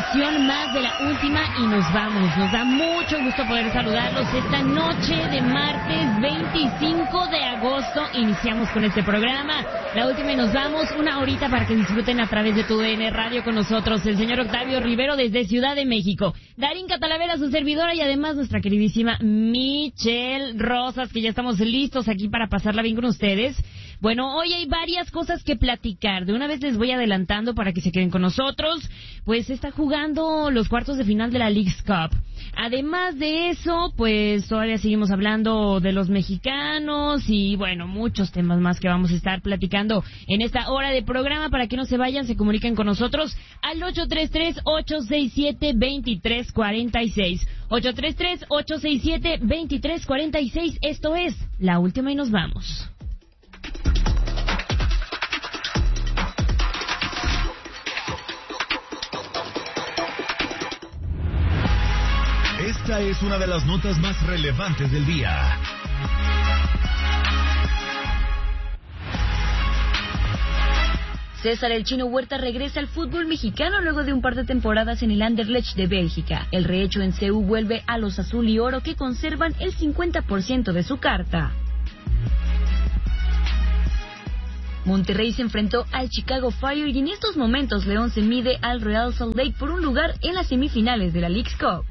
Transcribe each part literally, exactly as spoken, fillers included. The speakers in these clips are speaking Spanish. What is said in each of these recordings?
emisión más de La Última y nos vamos. Nos da mucho gusto poder saludarlos esta noche de martes veinticinco de agosto. Iniciamos con este programa, La Última y nos vamos. Una horita para que disfruten a través de tu D N Radio con nosotros, el señor Octavio Rivero desde Ciudad de México, Darín Catalavera, su servidora, y además nuestra queridísima Michelle Rosas, que ya estamos listos aquí para pasarla bien con ustedes. Bueno, hoy hay varias cosas que platicar. De una vez les voy adelantando para que se queden con nosotros. Pues se está jugando los cuartos de final de la Leagues Cup. Además de eso, pues todavía seguimos hablando de los mexicanos y bueno, muchos temas más que vamos a estar platicando en esta hora de programa. Para que no se vayan, se comuniquen con nosotros al ocho tres tres, ocho seis siete, dos tres cuatro seis. ocho tres tres, ocho seis siete, dos tres cuatro seis. Esto es La Última y nos vamos. Esta es una de las notas más relevantes del día. César El Chino Huerta regresa al fútbol mexicano luego de un par de temporadas en el Anderlecht de Bélgica. El rehecho en C U vuelve a los azul y oro, que conservan el cincuenta por ciento de su carta. Monterrey se enfrentó al Chicago Fire y en estos momentos León se mide al Real Salt Lake por un lugar en las semifinales de la Leagues Cup.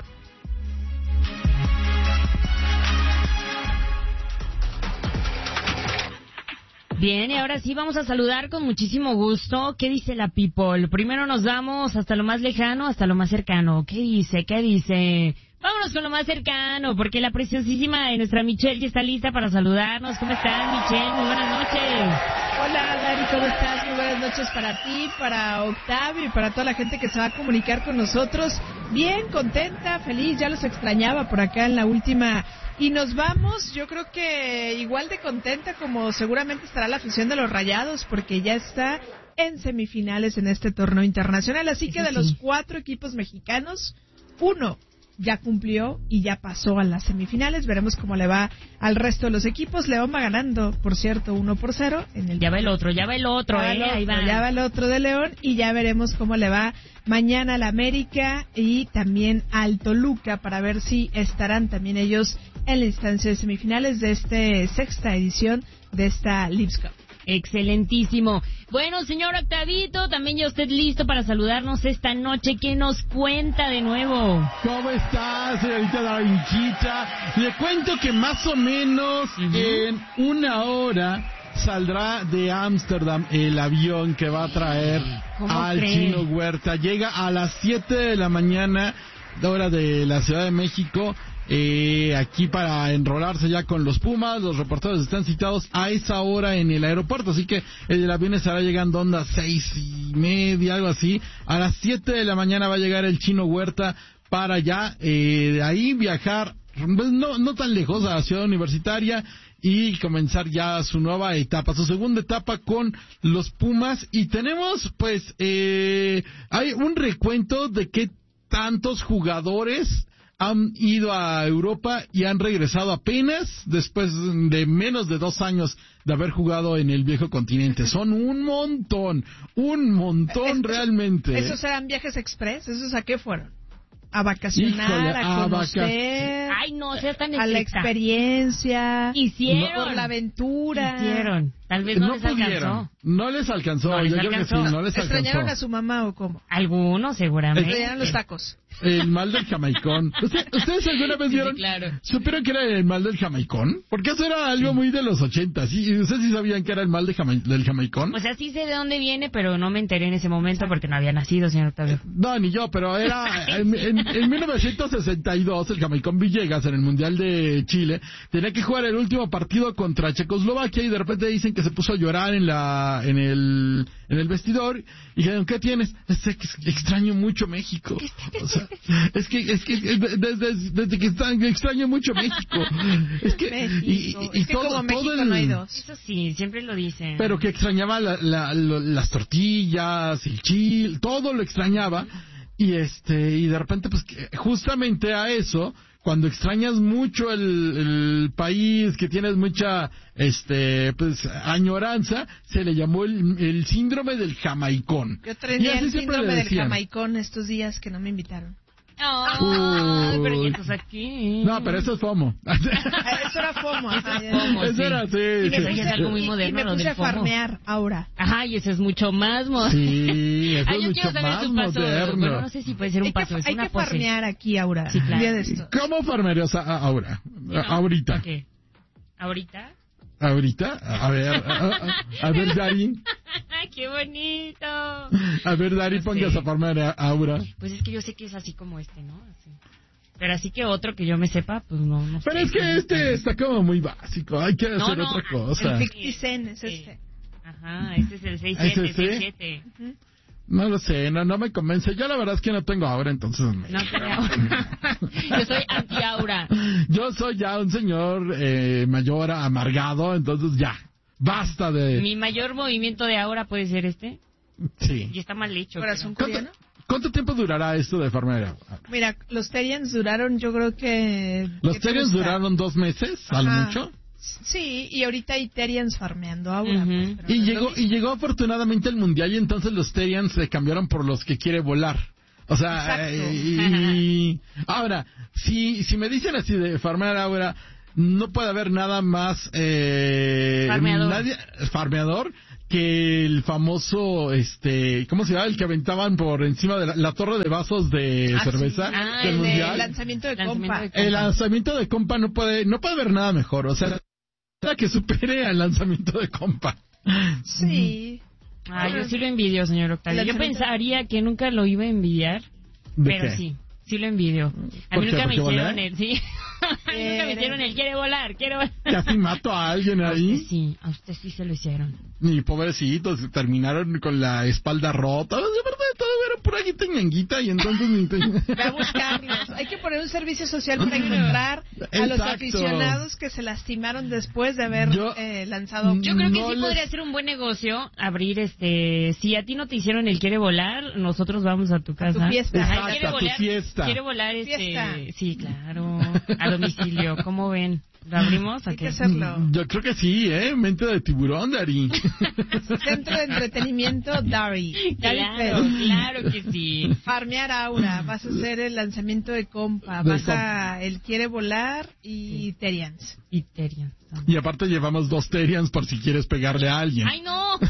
Bien, y ahora sí vamos a saludar con muchísimo gusto. ¿Qué dice la people? Primero nos vamos hasta lo más lejano, hasta lo más cercano. ¿Qué dice? ¿Qué dice? Vámonos con lo más cercano, porque la preciosísima de nuestra Michelle ya está lista para saludarnos. ¿Cómo estás, Michelle? Muy buenas noches. Hola, Dari, ¿cómo estás? Muy buenas noches para ti, para Octavio y para toda la gente que se va a comunicar con nosotros. Bien, contenta, feliz, ya los extrañaba por acá en La Última. Y nos vamos, yo creo que igual de contenta como seguramente estará la afición de los Rayados, porque ya está en semifinales en este torneo internacional. Así que de los cuatro equipos mexicanos, uno ya cumplió y ya pasó a las semifinales. Veremos cómo le va al resto de los equipos. León va ganando, por cierto, uno por cero. En el ya va el otro, ya va el otro, ya eh, el otro, ahí va. Ya va el otro de León y ya veremos cómo le va mañana al América y también al Toluca, para ver si estarán también ellos en la instancia de semifinales de esta sexta edición de esta Leagues Cup. Excelentísimo. Bueno, señor Octavito, también ya usted listo para saludarnos esta noche. ¿Qué nos cuenta de nuevo? ¿Cómo está, señorita Darinchita? Le cuento que más o menos uh-huh. en una hora saldrá de Ámsterdam el avión que va a traer al cree? Chino Huerta. Llega a las siete de la mañana, hora de la Ciudad de México. Eh, aquí para enrolarse ya con los Pumas. Los reporteros están citados a esa hora en el aeropuerto, así que el avión estará llegando a onda seis y media, algo así. A las siete de la mañana va a llegar el Chino Huerta para ya eh, de ahí viajar, pues no, no tan lejos, a la ciudad universitaria y comenzar ya su nueva etapa, su segunda etapa con los Pumas. Y tenemos pues eh, hay un recuento de qué tantos jugadores han ido a Europa y han regresado apenas después de menos de dos años de haber jugado en el viejo continente. Son un montón, un montón realmente. ¿Esos eran viajes express? ¿Esos a qué fueron? A vacacionar, Híjole, a conocer, a, Ay, no, sea tan a la experiencia, hicieron, por la aventura, hicieron. Tal vez no, no les pudieron. alcanzó. No les alcanzó. No les Yo alcanzó. creo que sí, no les alcanzó. ¿Extrañaron a su mamá o cómo? Algunos, seguramente. Extrañaron los tacos. El mal del jamaicón. ¿Usted, ¿Ustedes alguna vez vieron? Sí, claro. ¿Supieron que era el mal del jamaicón? Porque eso era algo muy de los ochenta. ¿Sí? ¿Ustedes sí sabían que era el mal de jama, del jamaicón? O sea, sí sé de dónde viene, pero no me enteré en ese momento porque no había nacido, señor Octavio. No, ni yo, pero era en, en, en mil novecientos sesenta y dos, el jamaicón Villegas, en el Mundial de Chile, tenía que jugar el último partido contra Checoslovaquia y de repente dicen que se puso a llorar en la en el en el vestidor y dijeron, ¿qué tienes? Es que extraño mucho México. O sea, es que es que desde, desde que están, extraño mucho México. Es que México. y, y, y es que todo, como México todo el, no hay dos. Eso sí, siempre lo dicen. Pero que extrañaba la, la, la, las tortillas, el chile, todo lo extrañaba. Y este y de repente pues justamente a eso cuando extrañas mucho el, el país, que tienes mucha este pues añoranza, se le llamó el, el síndrome del jamaicón. Yo tenía el síndrome del jamaicón estos días que no me invitaron. Oh, pero ya estás aquí. No, pero eso es FOMO. Eso era FOMO. FOMO, eso sí. era, sí. Y me sí, puse, sí. es algo muy moderno, y me puse lo del a farmear ahora. Ajá, y eso es mucho más moderno. Sí, eso Ah, es yo mucho quiero saber más su paso. moderno. Bueno, no sé si puede ser un Hay paso, que, es hay una que pose. farmear aquí ahora. Sí, claro. Un día de esto. ¿Cómo farmearías a- a- ahora? ¿No? A- ahorita. ¿A qué? ¿Ahorita? ¿Ahorita? A ver, a, a- a ver, Dari. ¡Qué bonito! A ver, Dari, No pongas sé. a farmear a Aura. Pues es que yo sé que es así como este, ¿no? Así. Pero así que otro que yo me sepa, pues no, no Pero sé. es que este está como muy básico. Hay que hacer No, no, otra el cosa. El Ficticen es Sí. este. Ajá, este es el seis ¿Ese siete, sí? seis siete. Ujú. No lo sé, no, no me convence. Yo la verdad es que no tengo Aura, entonces... me- No tiene aura. Yo soy anti-aura. Yo soy ya un señor eh, mayor, amargado, entonces ya. Basta de... Mi mayor movimiento de aura puede ser este. Sí. Y está mal hecho. Corazón pero- ¿Cuánto, coreano. cuánto tiempo durará esto de farmear? Mira, los Terians duraron, yo creo que... ¿Los ¿qué te Terians gusta? duraron dos meses, a lo Ajá. mucho? Sí, y ahorita hay Terians farmeando ahora. Ujú. pues, pero Y no es lo llegó, mismo. y llegó afortunadamente el mundial y entonces los Terians se cambiaron por los que quiere volar. O sea, Exacto. eh, y, ahora, si, si me dicen así de farmear ahora, no puede haber nada más eh, Farmeador. nadie, farmeador que el famoso, este, ¿cómo se llama? El que aventaban por encima de la, la torre de vasos de Ah, cerveza sí. Ah, del el de mundial. El lanzamiento de Lanzamiento compa. de compa. El lanzamiento de compa no puede, no puede haber nada mejor, o sea, nada que supere al lanzamiento de compa. Sí. Ah, yo sí lo envidio, señor Octavio. El Yo lanzamiento- pensaría que nunca lo iba a envidiar, ¿De pero qué? sí, sí lo envidio. A ¿Por mí qué? nunca me ¿Porque hicieron volé? el, sí. A mí nunca me hicieron el quiere volar, quiere volar. Casi mato a alguien A ahí. usted sí, a usted sí se lo hicieron. Ni pobrecitos, terminaron con la espalda rota. De verdad, todo era pura guitañanguita y entonces ni te... Ve a buscarlos. Hay que poner un servicio social para encontrar a los Exacto. aficionados que se lastimaron después de haber Yo- eh, lanzado. Yo creo que No sí les- podría ser un buen negocio abrir este. Si a ti no te hicieron el quiere volar, nosotros vamos a tu casa. tu fiesta. Exacto, Ay, quiere a tu volar, fiesta. Quiere volar este. Fiesta. Sí, claro. A domicilio. ¿Cómo ven? ¿Lo abrimos? ¿O Hay que qué? hacerlo. Yo creo que sí, ¿eh? Mente de tiburón, Dari. Centro de entretenimiento Dari. Dari Claro, Fest. claro que sí. Farmear Aura. Vas a hacer el lanzamiento de compa. De Vas compa. a el quiere volar y Terians. Y Terian. Y aparte llevamos dos Terians por si quieres pegarle a alguien. ¡Ay, no!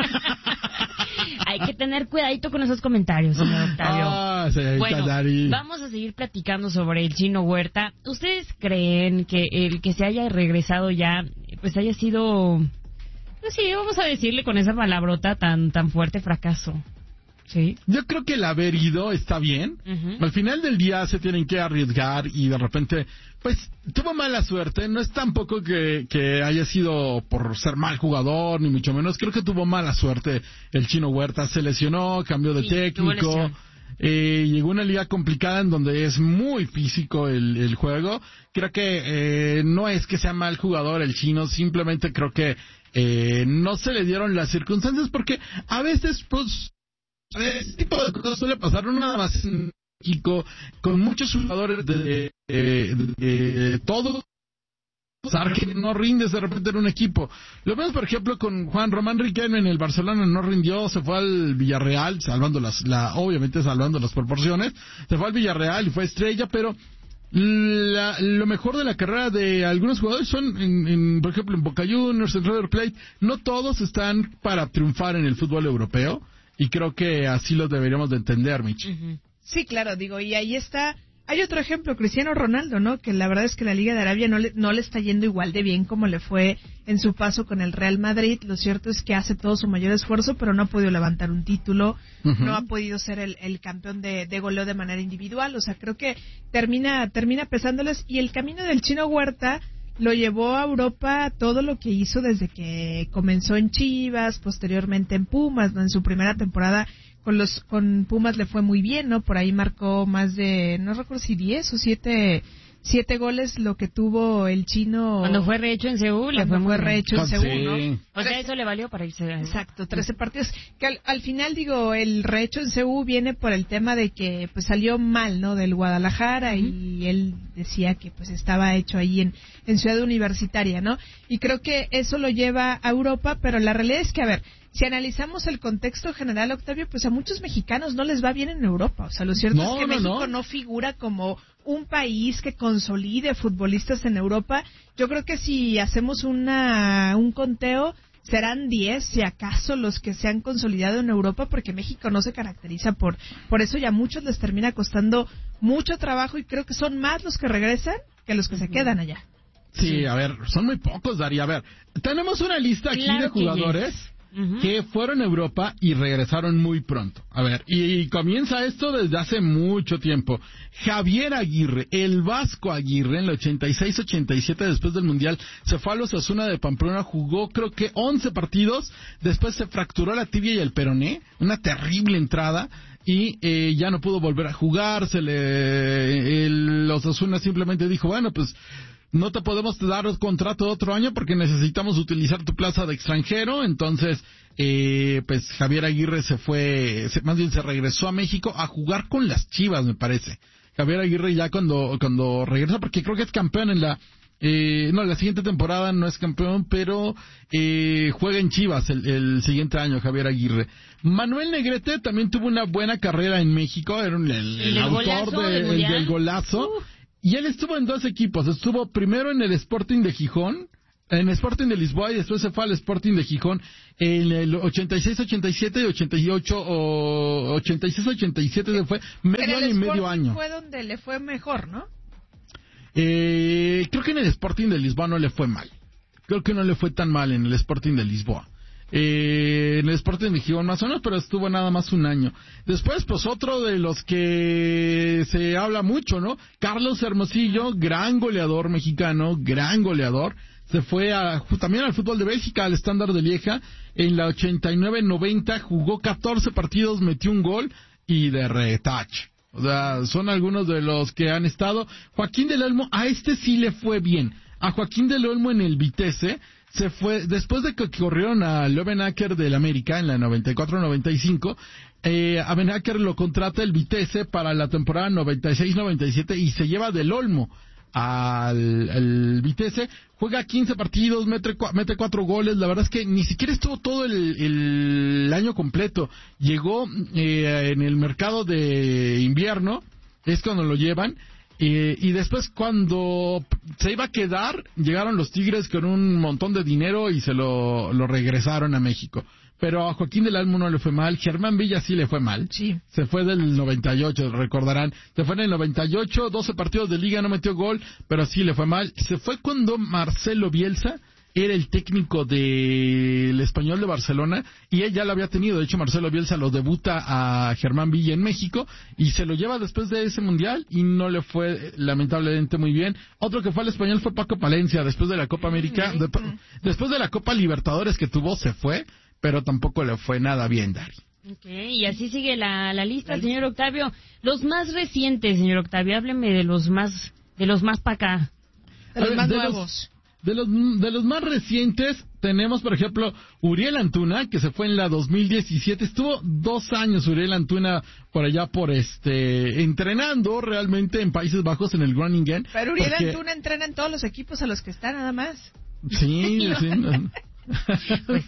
Hay que tener cuidadito con esos comentarios, señor Octavio. Ah, señorita Bueno, Dari. vamos a seguir platicando sobre el Chino Huerta. ¿Ustedes creen que el que se haya regresado ya, pues haya sido, pues sí, vamos a decirle con esa palabrota tan tan fuerte, fracaso? Sí. Yo creo que el haber ido está bien. Ujú. Al final del día se tienen que arriesgar y de repente, pues, tuvo mala suerte. No es tampoco que, que haya sido por ser mal jugador, ni mucho menos. Creo que tuvo mala suerte el Chino Huerta. Se lesionó, cambió de Sí, tuvo técnico. lesión. Eh, llegó a una liga complicada en donde es muy físico el, el juego. Creo que eh, no es que sea mal jugador el Chino, simplemente creo que eh, no se le dieron las circunstancias porque a veces, pues, ese tipo de cosas suele pasar, no nada más en México, con muchos jugadores de, de, de, de todo, pasar que no rindes de repente en un equipo. Lo vemos, por ejemplo, con Juan Román Riquelme en el Barcelona, no rindió, se fue al Villarreal, salvando las, la, obviamente salvando las proporciones, se fue al Villarreal y fue estrella, pero la, lo mejor de la carrera de algunos jugadores son, en, en, por ejemplo, en Boca Juniors, en River Plate, no todos están para triunfar en el fútbol europeo. Y creo que así lo deberíamos de entender, Mitch. Ujú. Sí, claro, digo, y ahí está. Hay otro ejemplo, Cristiano Ronaldo, ¿no? Que la verdad es que la Liga de Arabia no le, no le está yendo igual de bien como le fue en su paso con el Real Madrid. Lo cierto es que hace todo su mayor esfuerzo, pero no ha podido levantar un título, Ujú. no ha podido ser el, el campeón de, de goleo de manera individual. O sea, creo que termina, termina pesándoles. Y el camino del Chino Huerta lo llevó a Europa todo lo que hizo desde que comenzó en Chivas, posteriormente en Pumas, ¿no? En su primera temporada con los con Pumas le fue muy bien, ¿no? Por ahí marcó más de, no recuerdo si diez o siete siete goles lo que tuvo el chino. Cuando fue rehecho en Seúl, le fue muy fue rehecho en Sí. Seúl, ¿no? O sea, eso le valió para irse. Exacto, trece partidos. Que al, al final, digo, el rehecho en Seúl viene por el tema de que pues salió mal, ¿no? Del Guadalajara, uh-huh. y él decía que pues estaba hecho ahí en, en Ciudad Universitaria, ¿no? Y creo que eso lo lleva a Europa, pero la realidad es que, a ver, si analizamos el contexto general, Octavio, pues a muchos mexicanos no les va bien en Europa. O sea, lo cierto no, es que no, México no. no figura como un país que consolide futbolistas en Europa. Yo creo que si hacemos una un conteo, serán diez, si acaso, los que se han consolidado en Europa, porque México no se caracteriza por por eso, y a muchos les termina costando mucho trabajo, y creo que son más los que regresan que los que se quedan allá. Sí, a ver, son muy pocos, Daría. A ver, tenemos una lista aquí Claro de jugadores que, uh-huh. que fueron a Europa y regresaron muy pronto. A ver, y, y comienza esto desde hace mucho tiempo. Javier Aguirre, el Vasco Aguirre, en el ochenta y seis ochenta y siete, después del Mundial, se fue a los Osasuna de Pamplona, jugó creo que once partidos, después se fracturó la tibia y el peroné, una terrible entrada, y eh, ya no pudo volver a jugar. Se le, el Osasuna simplemente dijo, bueno, pues no te podemos dar contrato de otro año porque necesitamos utilizar tu plaza de extranjero. Entonces, eh, pues Javier Aguirre se fue, se, más bien se regresó a México a jugar con las Chivas, me parece. Javier Aguirre ya cuando cuando regresa, porque creo que es campeón en la... Eh, no, la siguiente temporada no es campeón, pero eh, juega en Chivas el, el siguiente año, Javier Aguirre. Manuel Negrete también tuvo una buena carrera en México, era un, el, el, el autor golazo, de, del, el, del golazo. Uh. Y él estuvo en dos equipos. Estuvo primero en el Sporting de Gijón, en el Sporting de Lisboa, y después se fue al Sporting de Gijón en el ochenta y seis ochenta y siete y ochenta y ocho o ochenta y seis ochenta y siete se fue medio año y medio año. Fue donde le fue mejor, ¿no? Eh, creo que en el Sporting de Lisboa no le fue mal. Creo que no le fue tan mal en el Sporting de Lisboa. Eh, en el Sporting de Gijón más o menos, pero estuvo nada más un año. Después, pues otro de los que se habla mucho, ¿no? Carlos Hermosillo, gran goleador mexicano, gran goleador. Se fue a, también al fútbol de Bélgica, al Standard de Lieja. En la ochenta y nueve noventa jugó catorce partidos, metió un gol y de retouch. O sea, son algunos de los que han estado. Joaquín del Olmo, a este sí le fue bien. A Joaquín del Olmo en el Vitesse se fue, después de que corrieron a Löwenacker del América en la noventa y cuatro noventa y cinco, eh, a Benacker lo contrata el Vitesse para la temporada noventa y seis noventa y siete y se lleva del Olmo al, al Vitesse, juega quince partidos, mete, mete cuatro goles. La verdad es que ni siquiera estuvo todo el, el año completo. Llegó eh, en el mercado de invierno, es cuando lo llevan. Eh, y después cuando se iba a quedar, llegaron los Tigres con un montón de dinero y se lo, lo regresaron a México. Pero a Joaquín del Olmo no le fue mal. Germán Villa sí le fue mal. Sí. Se fue del noventa y ocho, recordarán. Se fue en el noventa y ocho, doce partidos de liga, no metió gol, pero sí le fue mal. Se fue cuando Marcelo Bielsa era el técnico del Español de Barcelona y él ya lo había tenido. De hecho, Marcelo Bielsa lo debuta a Germán Villa en México y se lo lleva después de ese mundial y no le fue lamentablemente muy bien. Otro que fue al Español fue Paco Palencia después de la Copa América, de, después de la Copa Libertadores que tuvo, se fue, pero tampoco le fue nada bien, Dari. Okay, y así sigue la, la lista, señor Octavio. Los más recientes, señor Octavio, hábleme de los más, de los más para acá. De los ver, más de nuevos. Los... De los, de los más recientes tenemos, por ejemplo, Uriel Antuna, que se fue en la dos mil diecisiete. Estuvo dos años Uriel Antuna por allá por este entrenando realmente en Países Bajos en el Groningen. Pero Uriel porque... Antuna entrena en todos los equipos a los que está nada más. Sí, sí. No. Pues,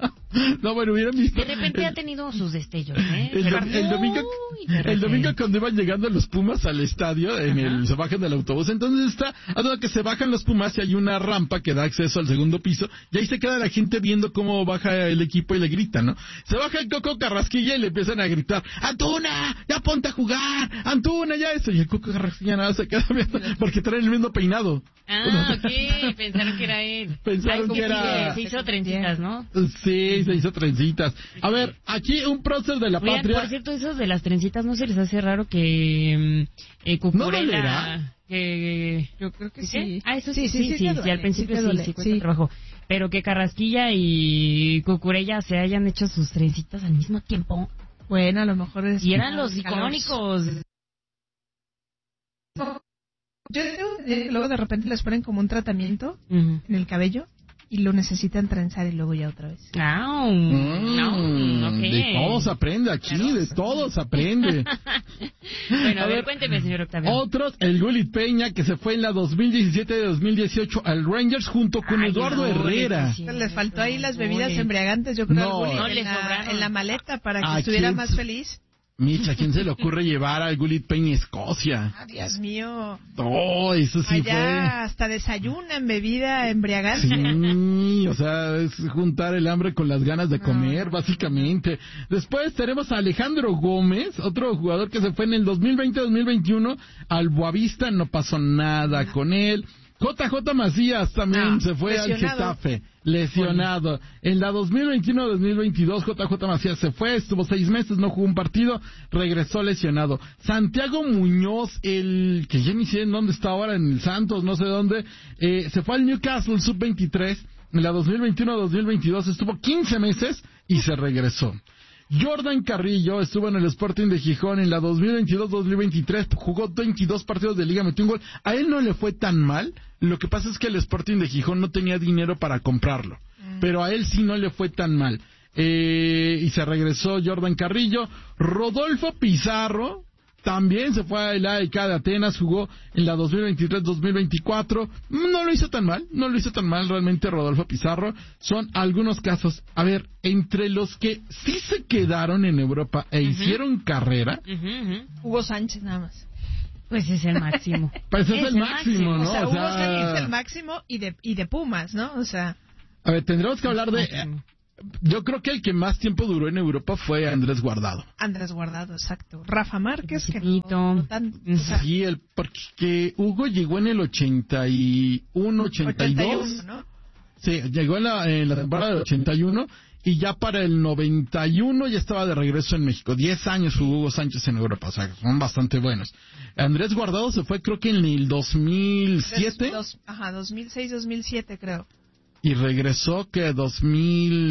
no, bueno, hubieran visto. De repente el, ha tenido sus destellos, ¿eh? El, Pero el domingo, el domingo cuando iban llegando los Pumas al estadio, en Ajá. el se bajan del autobús, entonces está, a todo que se bajan los Pumas y hay una rampa que da acceso al segundo piso, y ahí se queda la gente viendo cómo baja el equipo y le gritan, ¿no? Se baja el Coco Carrasquilla y le empiezan a gritar, ¡Antuna! ¡Ya ponte a jugar! ¡Antuna! ¡Ya eso! Y el Coco Carrasquilla nada se queda viendo, porque trae el mismo peinado. Ah, ok, pensaron que era él. Pensaron Ay, que era... Se hizo trencitas, ¿no? Sí, se hizo trencitas. A ver, aquí un prócer de la Oigan, patria... por cierto, esos de las trencitas, ¿no se les hace raro que eh, Cucurella... ¿No que... Yo creo que ¿Sí? sí. Ah, eso sí, sí, sí, sí, sí, sí, sí, duele, al principio sí, sí, duele, sí, cuesta sí. trabajo. Pero que Carrasquilla y Cucurella se hayan hecho sus trencitas al mismo tiempo. Bueno, a lo mejor es... Y eran los icónicos... Yo tengo que luego de repente les ponen como un tratamiento Uh-huh. en el cabello y lo necesitan trenzar y luego ya otra vez. No, Mm, no, okay. De todo se aprende aquí, claro. De todo se aprende. Bueno, a, a ver, ver, cuénteme, señor Octavio. Otros, el Gulit Peña, que se fue en la dos mil diecisiete y dos mil dieciocho al Rangers junto con Ay, Eduardo no, Herrera. Sí, les faltó ahí las bebidas embriagantes, yo creo, no, al Gulit, no en, le la, en la maleta para que estuviera más feliz. Micha, ¿a quién se le ocurre llevar al Gulit Peña a Escocia? Ah, Dios mío. Oh, eso sí Allá fue. Hasta desayunan bebida embriagante. Sí, o sea, es juntar el hambre con las ganas de comer, no, básicamente. Después tenemos a Alejandro Gómez, otro jugador que se fue en el dos mil veinte dos mil veintiuno al Boavista, no pasó nada no. con él. J J Macías también no, se fue lesionado. al Getafe, lesionado. En la dos mil veintiuno dos mil veintidós J J Macías se fue, estuvo seis meses, no jugó un partido, regresó lesionado. Santiago Muñoz, el que ya ni sé en dónde está ahora, en el Santos, no sé dónde, eh, se fue al Newcastle sub veintitrés. En la dos mil veintiuno dos mil veintidós estuvo quince meses y se regresó. Jordan Carrillo estuvo en el Sporting de Gijón en la dos mil veintidós dos mil veintitrés, jugó veintidós partidos de liga, metió un gol. A él no le fue tan mal, lo que pasa es que el Sporting de Gijón no tenía dinero para comprarlo, mm. pero a él sí no le fue tan mal. Eh, y se regresó Jordan Carrillo. Rodolfo Pizarro también se fue al A E K de Atenas, jugó en la dos mil veintitrés dos mil veinticuatro, no lo hizo tan mal, no lo hizo tan mal realmente Rodolfo Pizarro. Son algunos casos. A ver, entre los que sí se quedaron en Europa e uh-huh. hicieron carrera, uh-huh, uh-huh. Hugo Sánchez nada más. Pues es el máximo. Pues es, es el, el máximo, máximo, ¿no? O sea, o Hugo sea... Sánchez es el máximo y de, y de Pumas, ¿no? O sea... A ver, tendremos que hablar de... Eh, yo creo que el que más tiempo duró en Europa fue Andrés Guardado. Andrés Guardado, exacto. Rafa Márquez, que no, no tan, o sea, sí, el, porque Hugo llegó en el ochenta y uno, ochenta y dos. ochenta y uno, ¿no? Sí, llegó en la, en la temporada del ochenta y uno y ya para el noventa y uno ya estaba de regreso en México. Diez años jugó Hugo Sánchez en Europa, o sea, son bastante buenos. Andrés Guardado se fue creo que en el dos mil siete. Dos, ajá, dos mil seis dos mil siete creo. Y regresó que dos mil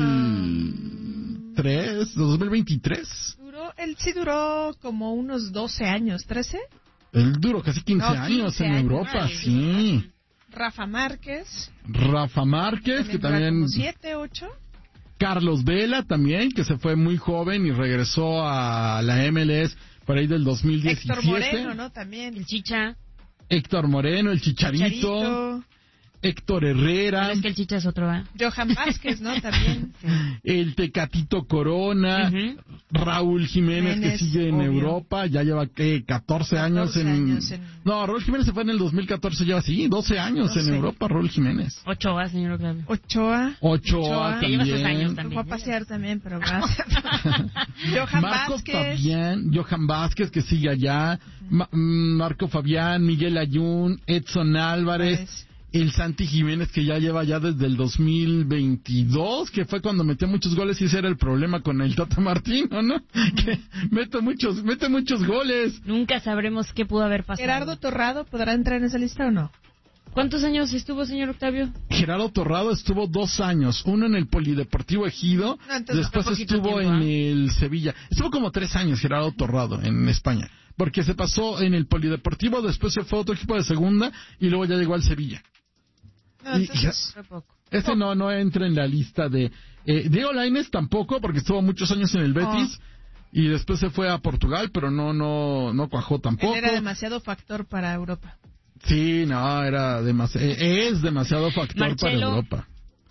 tres, dos mil veintitrés. Duró, él sí duró como unos doce años, trece. Él duró casi quince no, años quince en años, Europa, ay, sí. Rafa Márquez. Rafa Márquez, que también... siete, ocho. Carlos Vela también, que se fue muy joven y regresó a la M L S por ahí del dos mil diecisiete. Héctor Moreno, ¿no? También. El Chicha. Héctor Moreno, el Chicharito. Chicharito. Héctor Herrera. Pero es que el Chicha es otro, ¿eh? Johan Vázquez, ¿no? También. Sí. El Tecatito Corona. Uh-huh. Raúl Jiménez, Jiménez, que sigue en obvio. Europa. Ya lleva, ¿qué? catorce, catorce años, en... años en... No, Raúl Jiménez se fue en el dos mil catorce. Lleva, sí, doce años doce. En Europa, Raúl Jiménez. Ochoa, señor Octavio. Ochoa. Ochoa, Ochoa que lleva sus años también. Fue a pasear también, pero gracias. Johan Marco Vázquez. Fabián, Johan Vázquez, que sigue allá. Ma- Marco Fabián, Miguel Ayun, Edson Álvarez. Pues. El Santi Jiménez, que ya lleva ya desde el dos mil veintidós, que fue cuando metió muchos goles y ese era el problema con el Tata Martino, ¿no? Que mete muchos, mete muchos goles. Nunca sabremos qué pudo haber pasado. ¿Gerardo Torrado podrá entrar en esa lista o no? ¿Cuántos años estuvo, señor Octavio? Gerardo Torrado estuvo dos años, uno en el Polideportivo Ejido, no, después estuvo tiempo, en ¿eh? el Sevilla. Estuvo como tres años Gerardo Torrado en España, porque se pasó en el Polideportivo, después se fue a otro equipo de segunda y luego ya llegó al Sevilla. No, entonces, y, poco. Este no no entra en la lista de... Eh, Diego Lainez tampoco, porque estuvo muchos años en el Betis, oh. y después se fue a Portugal, pero no no no cuajó tampoco. Él era demasiado factor para Europa. Sí, no, era demasiado... Eh, es demasiado factor Marcelo. para Europa.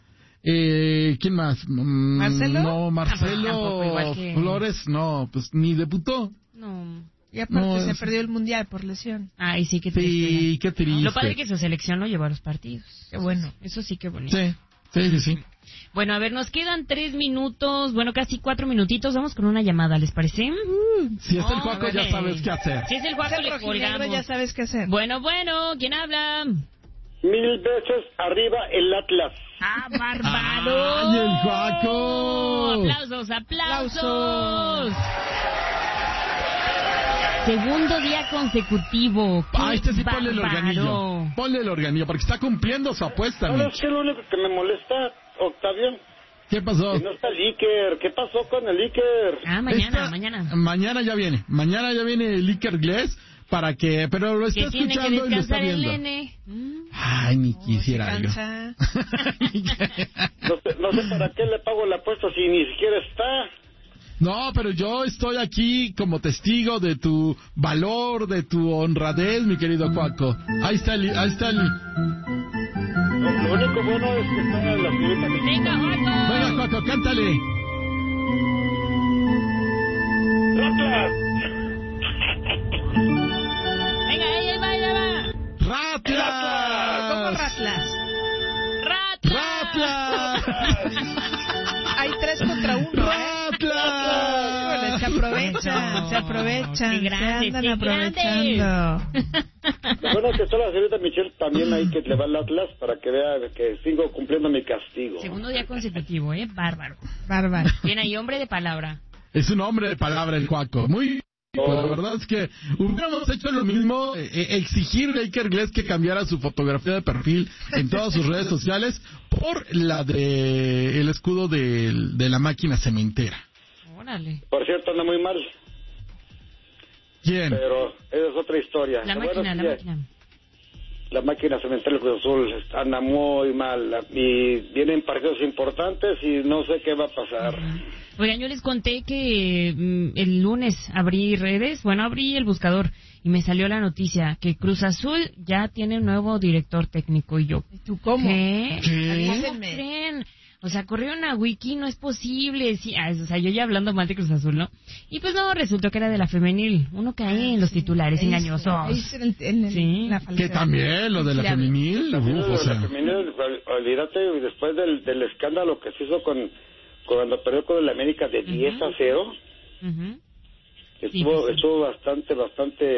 Eh, ¿Quién más? ¿Marcelo? No, Marcelo tampoco, que... Flores, no, pues ni debutó. No... Y aparte no, se es... perdió el Mundial por lesión. Ay, sí, qué triste. Sí, qué triste. Lo padre es que su selección lo llevó a los partidos. Qué bueno. Eso sí, qué bonito. Sí, sí, sí, sí. Bueno, a ver, nos quedan tres minutos, bueno, casi cuatro minutitos. Vamos con una llamada, ¿les parece? Uh, si es oh, el Juaco, ya sabes qué hacer. Si es el Juaco, le colgamos. Ya sabes qué hacer. Bueno, bueno, ¿quién habla? Mil veces arriba el Atlas. ¡Ah, bárbaro! ¡Ay, el Juaco! ¡Aplausos, aplausos! Segundo día consecutivo. Ah, este sí ponle el organillo. Ponle el organillo, porque está cumpliendo su apuesta. No, es que lo único que me molesta, Octavio. ¿Qué pasó? Que no está el Iker. ¿Qué pasó con el Iker? Ah, mañana, Esta, mañana. Mañana ya viene. Mañana ya viene el Iker Glass, para que, pero lo está que tiene que escuchando y lo está descansar el viendo. nene. Ay, ni quisiera yo. No sé, no sé para qué le pago la apuesta si ni siquiera está. No, pero yo estoy aquí como testigo de tu valor, de tu honradez, mi querido Cuaco. Ahí está el... Ahí está el... Lo, lo único bueno es que está en la señorita Michelle. Venga, Juaco. Venga, Cuaco, cántale. ¡Ratlas! Venga, ahí, ahí va, ahí va. ¡Ratlas! ¿Cómo Ratlas? ¡Ratlas! ¡Ratlas! Hay tres contra uno, ¿eh? ¡Ratlas! Se aprovechan, se aprovechan, ¡Qué se grandes, andan qué aprovechando. Lo bueno es que está la señorita Michelle también ahí que le va al Atlas para que vea que sigo cumpliendo mi castigo. Segundo día consecutivo, ¿eh? Bárbaro. Bárbaro. Bien ahí, hombre de palabra. Es un hombre de palabra el Cuaco. Muy... Pues la verdad es que hubiéramos hecho lo mismo, eh, exigirle a Iker Gles que cambiara su fotografía de perfil en todas sus redes sociales por la de el escudo de, de la máquina cementera. Órale. Por cierto, anda muy mal, ¿Quién? pero esa es otra historia. La Lo máquina, bueno es la que máquina. La máquina cementera del Cruz Azul anda muy mal y vienen partidos importantes y no sé qué va a pasar. Oigan, yo les conté que mm, el lunes abrí redes, bueno, abrí el buscador y me salió la noticia que Cruz Azul ya tiene un nuevo director técnico y yo. ¿Tú cómo? ¿Qué? ¿Qué? ¿Cómo Avísenme. creen? O sea, corrieron a Wiki, no es posible. Sí, ah, o sea, yo ya hablando mal de Cruz Azul, ¿no? Y pues no, resultó que era de la femenil. Uno cae en los titulares Ahí engañosos. Ahí está en, en, en Sí. la Que falsedad. también lo de la Sí, femenil, También uf, lo o de la sea, femenil, olvídate, después del, del escándalo que se hizo con cuando perdió con el América de diez a cero, Ujú. estuvo, pues sí. estuvo bastante, bastante